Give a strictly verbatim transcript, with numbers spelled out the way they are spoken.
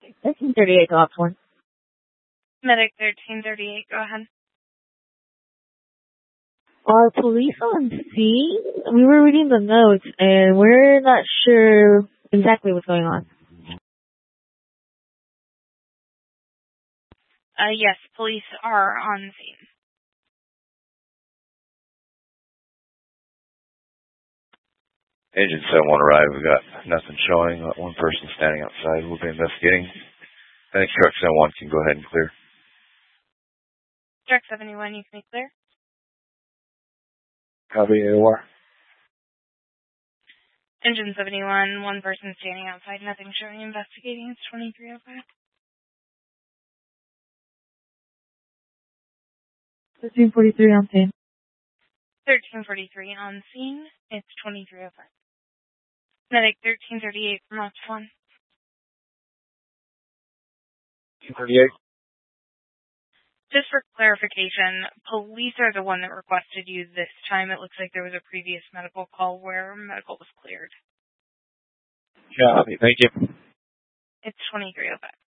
thirteen thirty-eight, go up one. Medic thirteen thirty-eight, go ahead. Are police on scene? We were reading the notes, and we're not sure exactly what's going on. Uh, yes, police are on scene. Agent seven one arrived. We got nothing showing. Got one person standing outside. We'll be investigating. I think truck seven one can go ahead and clear. Truck seventy-one, you can be clear. Copy, A O R. Engine seventy-one, one person standing outside, nothing showing, investigating. It's twenty-three oh five. thirteen forty-three on scene. thirteen forty-three on scene. It's twenty-three oh five. Medic thirteen thirty-eight from Ops one. thirteen thirty-eight. Just for clarification, police are the one that requested you this time. It looks like there was a previous medical call where medical was cleared. Yeah, thank you. It's twenty-three oh five.